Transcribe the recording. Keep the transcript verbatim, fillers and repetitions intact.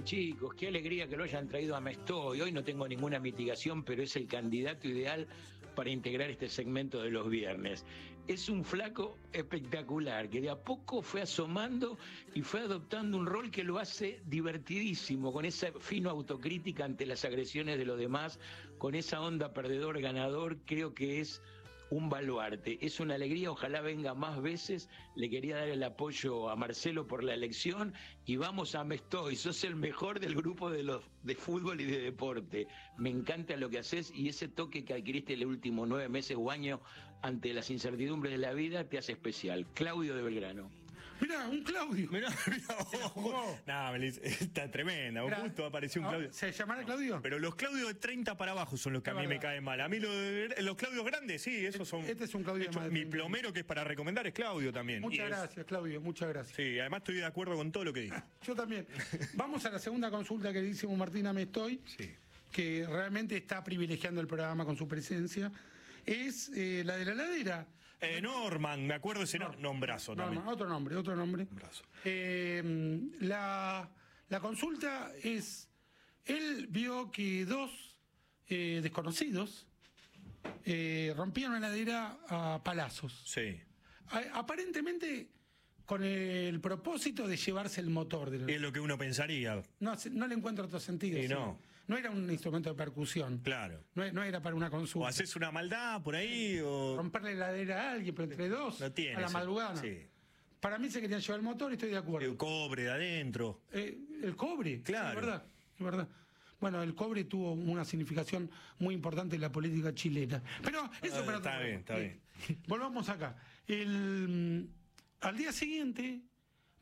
chicos, qué alegría que lo hayan traído a Mestoy. Hoy no tengo ninguna mitigación, pero es el candidato ideal para integrar este segmento de los viernes. Es un flaco espectacular, que de a poco fue asomando y fue adoptando un rol que lo hace divertidísimo, con esa fino autocrítica ante las agresiones de los demás, con esa onda perdedor-ganador. Creo que es un baluarte, es una alegría, ojalá venga más veces. Le quería dar el apoyo a Marcelo por la elección y vamos a Mestoy, sos el mejor del grupo de los de fútbol y de deporte. Me encanta lo que haces y ese toque que adquiriste en los últimos nueve meses o año ante las incertidumbres de la vida te hace especial. Claudio de Belgrano. Mirá, un Claudio. Mirá, mirá, oh, no, está tremenda. Mirá, justo apareció un Claudio. ¿Se llamará Claudio? Pero los Claudios de treinta para abajo son los que a mí me caen mal. A mí los, los Claudios grandes, sí, esos son. Este es un Claudio hecho, de mi plomero que es para recomendar es Claudio también. Muchas es, gracias, Claudio, muchas gracias. Sí, además estoy de acuerdo con todo lo que dijo. Yo también. Vamos a la segunda consulta que le hicimos Martín a Mestoy, sí, que realmente está privilegiando el programa con su presencia. Es eh, la de la heladera. Eh, Norman, me acuerdo ese no, nombrazo Norman, también. otro nombre, otro nombre. Eh, la, la consulta es, él vio que dos eh, desconocidos eh, rompieron la heladera a palazos. Sí. A, aparentemente con el propósito de llevarse el motor. De la... Es lo que uno pensaría. No, no le encuentro otro sentido. Y ¿sí? no. No era un instrumento de percusión. Claro. No, no era para una consulta. O haces una maldad por ahí o... romperle la heladera a alguien, pero entre dos, no tiene a la ese... madrugada. Sí. Para mí se querían llevar el motor y estoy de acuerdo. El cobre de adentro. Eh, el cobre, claro. Sí, es verdad, es verdad. Bueno, el cobre tuvo una significación muy importante en la política chilena. Pero eso ah, para Está bien, está bien. Volvamos acá. El, al día siguiente,